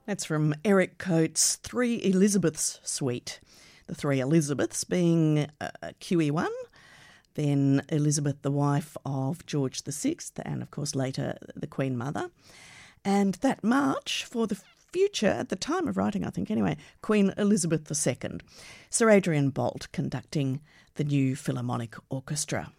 That's from Eric Coates' Three Elizabeths Suite. The three Elizabeths being QE1, then Elizabeth, the wife of George VI, and of course later the Queen Mother. And that march for the future, at the time of writing, I think anyway, Queen Elizabeth II. Sir Adrian Boult conducting the New Philharmonic Orchestra.